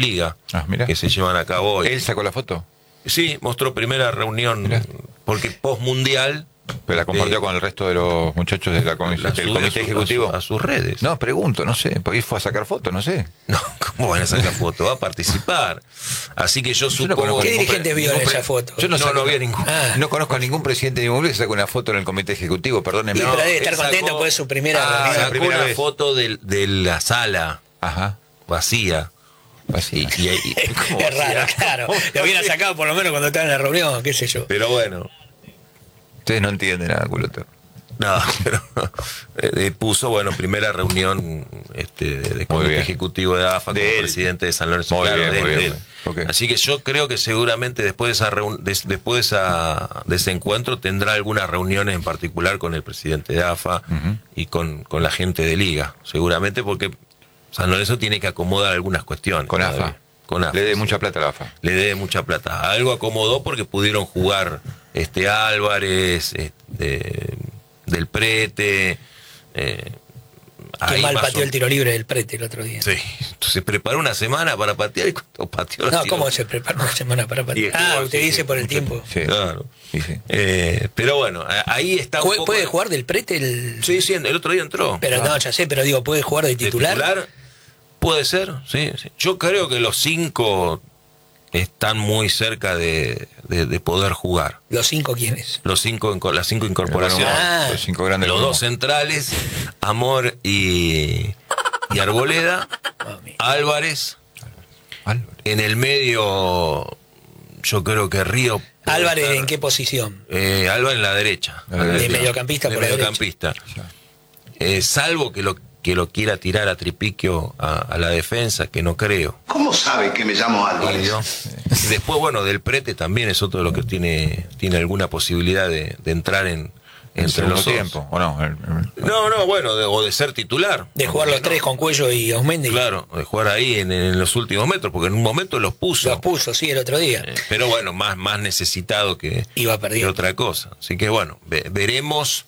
Liga, mirá, que se llevan a cabo hoy. ¿Él sacó la foto? Sí, mostró primera reunión, Mirá. porque post-mundial... Pero la compartió con el resto de los muchachos de la comisión, del comité ejecutivo. A sus redes. No, pregunto, no sé, porque fue a sacar fotos, no sé. No, ¿cómo van a sacar fotos? Va a participar. Así que yo supongo... ¿Qué dirigente vio esa foto? Yo no vi ningún. No conozco a ningún presidente de ningún club que saque una foto en el comité ejecutivo, perdónenme. Pero debe estar contento porque es su primera reunión. Sacó una foto de la sala vacía. Así. Es raro, claro. Lo hubieran sacado por lo menos cuando estaba en la reunión, qué sé yo. Pero bueno. Ustedes no entienden nada, culoto. No, pero puso, bueno, primera reunión de comité ejecutivo de AFA con el presidente de San Lorenzo. Muy Claro, bien. Okay. Así que yo creo que seguramente después de ese encuentro tendrá algunas reuniones en particular con el presidente de AFA y con la gente de Liga, seguramente, porque San Lorenzo tiene que acomodar algunas cuestiones. Con AFA. Le debe mucha plata a la AFA. Le debe mucha plata. Algo acomodó porque pudieron jugar Álvarez, del Prete. Qué mal pateó el tiro libre del Prete el otro día. Sí, se preparó una semana para patear y cuando pateó. No, ¿cómo se preparó una semana para patear? Usted dice por el tiempo. Sí, claro. Sí. Pero bueno, ahí está un poco... ¿Puede jugar del Prete? Sí, el otro día entró. Pero no, ya sé, pero digo, ¿puede jugar de titular? ¿De titular? Puede ser, sí. Yo creo que los 5 están muy cerca de poder jugar. ¿Los 5 quiénes? Las 5 incorporaciones. Los 5 grandes. Los 2 centrales, Amor y Arboleda. Álvarez. En el medio, yo creo que Río. ¿Álvarez en qué posición? Álvarez en la derecha. De mediocampista por la mediocampista. Salvo que lo quiera tirar a Tripiquio a la defensa, que no creo. ¿Cómo sabe que me llamo Álvarez? Y después, bueno, del Prete también es otro de los que tiene alguna posibilidad de entrar entre los tiempo, ¿o no? No, bueno, o de ser titular. De jugar los 3 con Cuello y Osmendi. Claro, de jugar ahí en los últimos metros, porque en un momento los puso. Los puso, sí, el otro día. Pero bueno, más necesitado que otra cosa. Así que bueno, veremos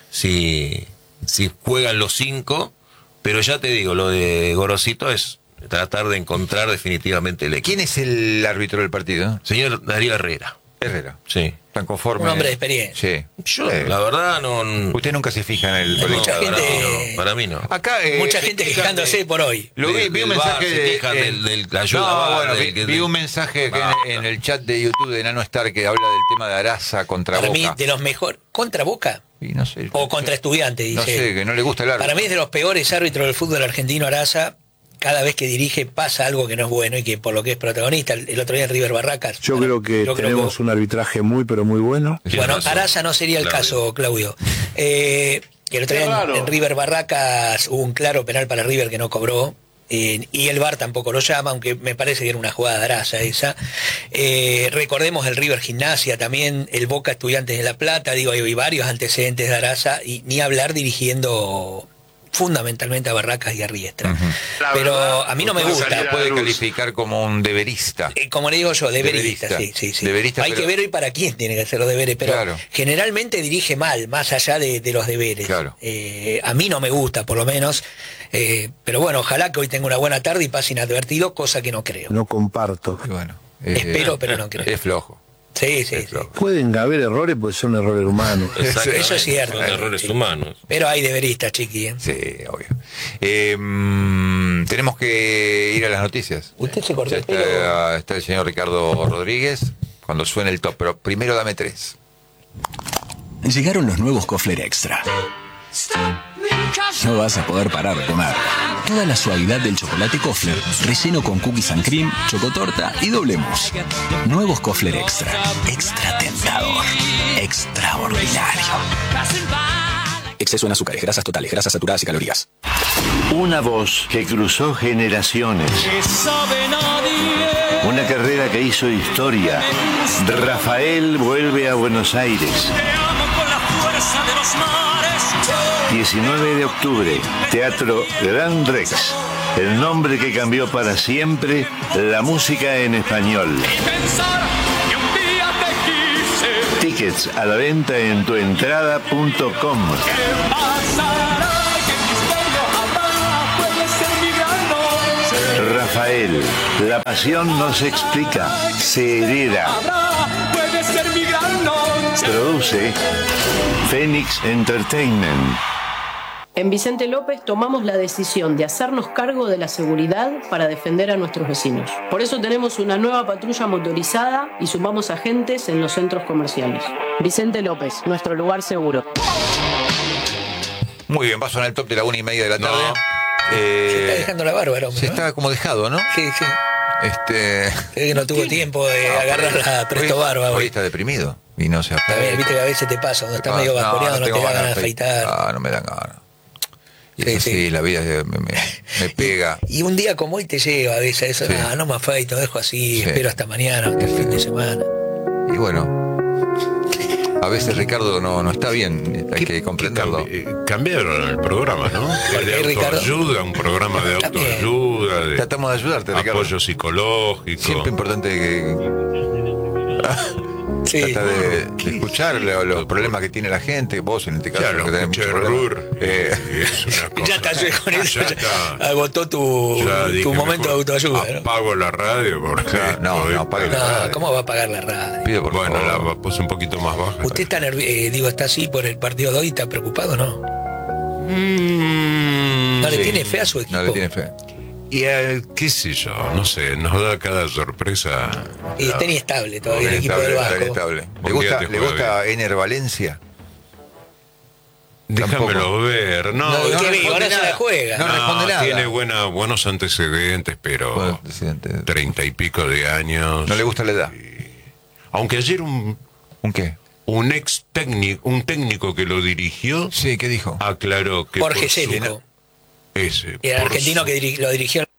si juegan los 5. Pero ya te digo, lo de Gorosito es tratar de encontrar definitivamente el equipo. ¿Quién es el árbitro del partido? Señor Darío Herrera. Sí. ¿Tan conforme? Un hombre de experiencia. Sí. Yo, la verdad, no... Usted nunca se fija en el... Mucha gente... Para mí no. Acá, mucha gente quejándose por hoy. Vi un mensaje de la ayuda. Vi un mensaje en el chat de YouTube de Nano Star que habla del tema de Araza contra Boca. Para mí, de los mejores... ¿Contra Boca? Y no sé. O contra Estudiantes, dice. No sé, que no le gusta el árbitro. Para mí es de los peores árbitros del fútbol argentino, Araza. Cada vez que dirige pasa algo que no es bueno y que por lo que es protagonista, el otro día en River Barracas. Yo creo que tenemos un arbitraje muy, pero muy bueno. Bueno, Araza no sería el caso, Claudio. Que el otro día en River Barracas hubo un claro penal para River que no cobró. Y el VAR tampoco lo llama, aunque me parece que era una jugada de Araza esa. Recordemos el River Gimnasia también, el Boca Estudiantes de La Plata, digo, hay varios antecedentes de Araza, y ni hablar dirigiendo fundamentalmente a Barracas y a Riestra. Pero a mí no me gusta. Puede calificar como un deberista. Como le digo yo, deberista, sí. Deberista, hay que ver hoy para quién tiene que hacer los deberes, pero generalmente dirige mal, más allá de los deberes. A mí no me gusta, por lo menos. Pero bueno, ojalá que hoy tenga una buena tarde y pase inadvertido, cosa que no creo. No comparto. Bueno, espero, pero no creo. Es flojo. Sí. Pueden haber errores porque son errores humanos. Eso es cierto. Son errores humanos. Pero hay deberistas, chiqui. Sí, obvio. Tenemos que ir a las noticias. Usted se cortó el pelo. Está el señor Ricardo Rodríguez cuando suene el top, pero primero dame 3. Llegaron los nuevos Kofler Extra. No vas a poder parar de comer. Toda la suavidad del chocolate Kofler, relleno con cookies and cream, chocotorta y doble mousse. Nuevos Kofler Extra. Extra tentador. Extraordinario. Exceso en azúcares, grasas totales, grasas saturadas y calorías. Una voz que cruzó generaciones. Una carrera que hizo historia. Rafael vuelve a Buenos Aires. 19 de octubre, Teatro Gran Rex. El nombre que cambió para siempre la música en español. Tickets a la venta en tuentrada.com. Rafael. La pasión no se explica, se hereda. Produce Fénix Entertainment. En Vicente López tomamos la decisión de hacernos cargo de la seguridad para defender a nuestros vecinos. Por eso tenemos una nueva patrulla motorizada y sumamos agentes en los centros comerciales. Vicente López, nuestro lugar seguro. Muy bien, paso en el top de la 1:30 de la tarde. Se está dejando la barba, hombre. Se está como dejado, ¿no? Sí. Que no tuvo tiempo de agarrar la presto barba. Hoy está deprimido y no se afeita. Viste que a veces te pasa, cuando estás medio bajoneado no te da ganas de afeitar. No me dan ganas. Y eso sí, la vida me pega. Y un día como hoy te lleva a veces eso, no me afeito, dejo así, espero hasta mañana, hasta el fin de semana. Y bueno, a veces Ricardo no está bien, hay que comprenderlo. Cambiaron el programa, ¿no? De autoayuda, un programa de autoayuda. Tratamos de ayudarte, Ricardo. Apoyo psicológico. Siempre importante que... Trata de escuchar los problemas que tiene la gente, vos en este caso. Claro, que tenés muchos problemas. Ya está, con eso agotó tu momento de autoayuda. Apago la radio porque no apague la radio. ¿Cómo va a apagar la radio? Pido por bueno, favor. la puse un poquito más baja. ¿Usted está está así por el partido de hoy? ¿Está preocupado o no? ¿No le tiene fe a su equipo? No le tiene fe. Y qué sé yo, no sé, nos da cada sorpresa. Y está inestable todavía el equipo del Vasco. ¿Le gusta Ener Valencia? Déjamelo ver. Ahora se la juega. No responde nada. Tiene buenos antecedentes, pero 30 y pico de años. No le gusta la edad. Aunque ayer ¿Un qué? un técnico que lo dirigió. Sí, ¿qué dijo? Aclaró que Jorge Célico. Ese. Y el argentino que lo dirigió